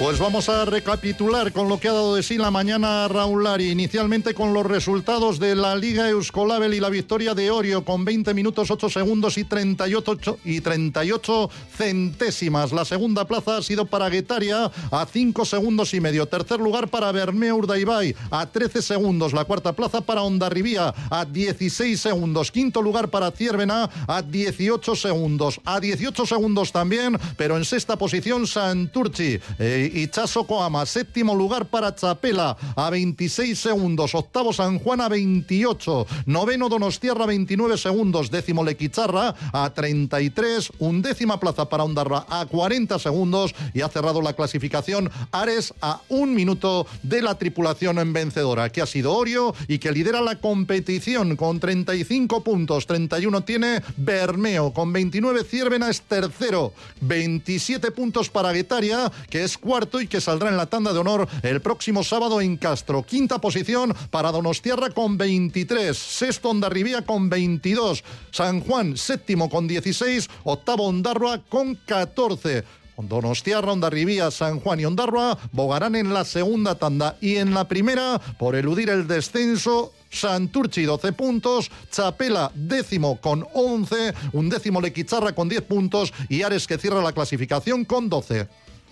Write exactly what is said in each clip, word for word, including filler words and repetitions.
Pues vamos a recapitular con lo que ha dado de sí la mañana Raúl Lari. Inicialmente con los resultados de la Liga Euskolabel y la victoria de Orio con veinte minutos, ocho segundos y treinta y ocho, y treinta y ocho centésimas. La segunda plaza ha sido para Guetaria a cinco segundos y medio. Tercer lugar para Bermeo Urdaibai a trece segundos. La cuarta plaza para Hondarribia a dieciséis segundos. Quinto lugar para Ciervena a dieciocho segundos. A dieciocho segundos también, pero en sexta posición Santurchi. Eh, y Chaso Coama, séptimo lugar para Chapela a veintiséis segundos, octavo San Juan a veintiocho, noveno Donostiarra veintinueve segundos, décimo Lequicharra a treinta y tres, undécima plaza para Ondarroa a cuarenta segundos y ha cerrado la clasificación Ares a un minuto de la tripulación en vencedora, que ha sido Orio y que lidera la competición con treinta y cinco puntos, treinta y uno tiene Bermeo, con veintinueve Ciervena es tercero, veintisiete puntos para Guetaria, que es cuarto y que saldrá en la tanda de honor el próximo sábado en Castro. Quinta posición para Donostiarra con veintitrés, sexto Hondarribia con veintidós, San Juan séptimo con dieciséis, octavo Ondarroa con catorce. Donostiarra, Hondarribia, San Juan y Ondarroa bogarán en la segunda tanda y en la primera, por eludir el descenso, Santurchi doce puntos, Chapela décimo con once, undécimo Lequicharra con diez puntos y Ares, que cierra la clasificación con doce.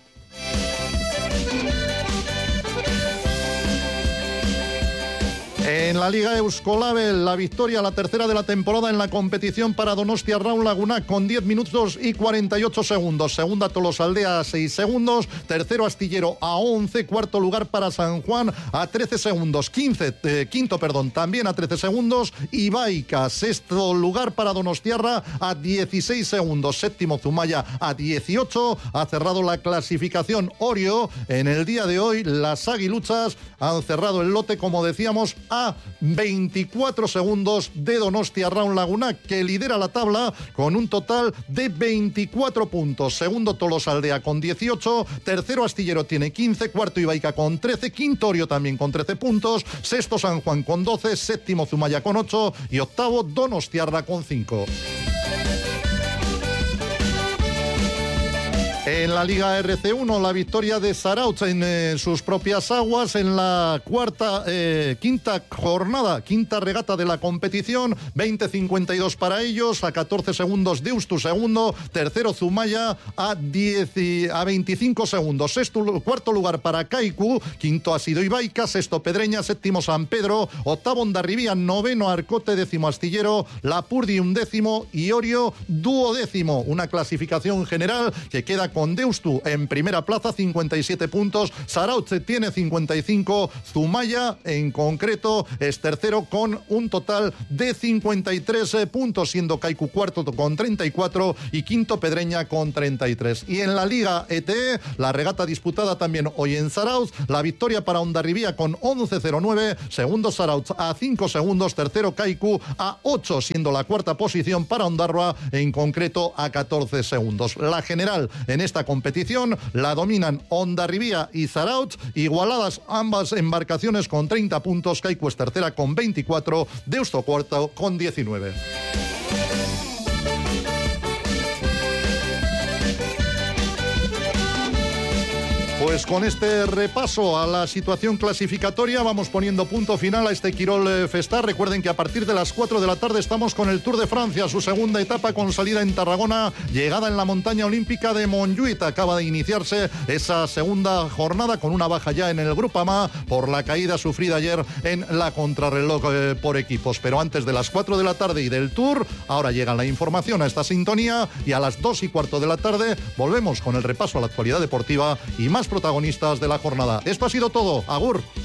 En la Liga Euskolabel, la victoria, la tercera de la temporada en la competición para Donostia Raun Lagunac con diez minutos y cuarenta y ocho segundos. Segunda Tolosaldea a seis segundos. Tercero Astillero a once. Cuarto lugar para San Juan a trece segundos. quince, eh, quinto, perdón, también a trece segundos. Ibaica, sexto lugar para Donostiarra a dieciséis segundos. Séptimo Zumaya a dieciocho. Ha cerrado la clasificación Orio. En el día de hoy, las aguiluchas han cerrado el lote, como decíamos, a veinticuatro segundos de Donostia Raun Lagunac, que lidera la tabla con un total de veinticuatro puntos. Segundo Tolosaldea con dieciocho, tercero Astillero tiene quince, cuarto Ibaica con trece, quinto Orio también con trece puntos, sexto San Juan con doce, séptimo Zumaya con ocho y octavo Donostiarra con cinco. En la Liga R C uno, la victoria de Zarautz en eh, sus propias aguas en la cuarta, eh, quinta jornada, quinta regata de la competición, veinte cincuenta y dos para ellos, a catorce segundos Deustu segundo, tercero Zumaya a, diez, a veinticinco segundos, sexto, cuarto lugar para Kaiku, quinto ha sido Ibaica, sexto Pedreña, séptimo San Pedro, octavo Hondarribia, noveno Arcote, décimo Astillero, Lapurdi undécimo y Orio duodécimo, una clasificación general que queda con Deustu en primera plaza, cincuenta y siete puntos, Zarautz tiene cincuenta y cinco, Zumaya en concreto es tercero con un total de cincuenta y tres puntos, siendo Kaiku cuarto con treinta y cuatro y quinto Pedreña con treinta y tres. Y en la Liga E T E, la regata disputada también hoy en Zarautz, la victoria para Hondarribia con once cero nueve, segundo Zarautz a cinco segundos, tercero Kaiku a ocho, siendo la cuarta posición para Ondarroa en concreto a catorce segundos. La general en esta competición la dominan Hondarribia y Zarautz, igualadas ambas embarcaciones con treinta puntos, Kaiku es tercera con veinticuatro, Deusto cuarto con diecinueve. Pues con este repaso a la situación clasificatoria vamos poniendo punto final a este Quirol Festar. Recuerden que a partir de las cuatro de la tarde estamos con el Tour de Francia, su segunda etapa con salida en Tarragona, llegada en la montaña olímpica de Montjuïc. Acaba de iniciarse esa segunda jornada con una baja ya en el Grupama por la caída sufrida ayer en la contrarreloj eh, por equipos. Pero antes de las cuatro de la tarde y del Tour, ahora llega la información a esta sintonía y a las dos y cuarto de la tarde volvemos con el repaso a la actualidad deportiva y más protagonistas de la jornada. Esto ha sido todo. Agur.